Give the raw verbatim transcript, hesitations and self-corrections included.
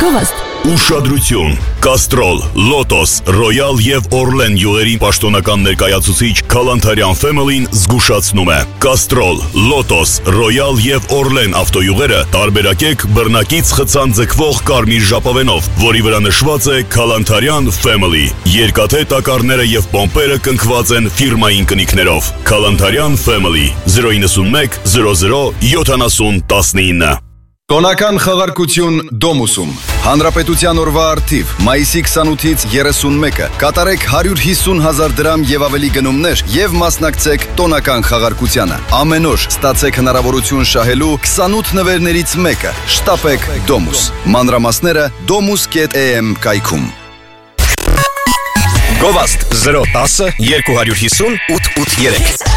Գովաստ։ Ուշադրություն, Կաստրոլ, Լոտոս, Ռոյալ և Օրլեն յուղերի պաշտոնական ներկայացուցիչ Քալանթարյան Family-ն զգուշացնում է. Կաստրոլ, Լոտոս, Ռոյալ և Օրլեն ավտոյուղերը տարբերակեք բռնակից խցան ձգվող կարմիր ժապավենով, որի վրա նշված է Քալանթարյան Family։ Երկաթե տակառները և պոմպերը կնքված են ֆիրմային կնիքներով։ Քալանթարյան Family զրո իննսունմեկ զրո զրո յոթանասուն տասնինը։ Տոնական խաղարկություն Դոմուսում։ Հանրապետության օրվա արդիվ մայիսի քսանութից երեսունմեկը կատարեք հարյուր հիսուն հազար դրամ եւ ավելի գնումներ եւ մասնակցեք տոնական խաղարկությանը։ Ամեն օր ստացեք հնարավորություն շահելու քսանութ նվերներից մեկը։ Շտապեք Դոմուս։ Մանրամասները domus dot a m կայքում։ Գովաստ զրո տասը երկու հարյուր հիսուն ութ ութ երեք։